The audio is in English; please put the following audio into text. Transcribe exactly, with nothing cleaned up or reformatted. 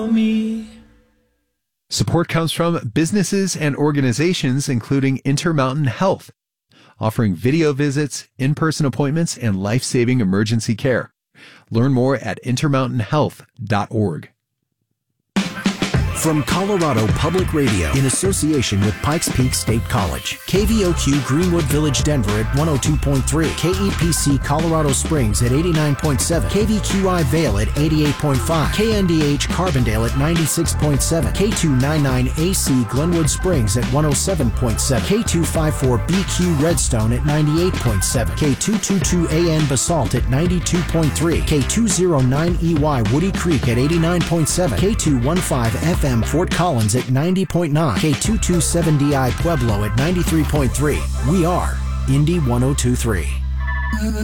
me. Support comes from businesses and organizations including Intermountain Health, offering video visits, in-person appointments, and life-saving emergency care. Learn more at intermountain health dot org. From Colorado Public Radio in association with Pikes Peak State College, K V O Q Greenwood Village Denver at one oh two point three, K E P C Colorado Springs at eighty-nine point seven, K V Q I Vail at eighty-eight point five, K N D H Carbondale at ninety-six point seven, K two ninety-nine A C Glenwood Springs at one oh seven point seven, K two fifty-four B Q Redstone at ninety-eight point seven, K two twenty-two A N Basalt at ninety-two point three, K two oh nine E Y Woody Creek at eighty-nine point seven, K two fifteen F M Fort Collins at ninety point nine, K two twenty-seven D I Pueblo at ninety-three point three. We are Indy one oh two point three.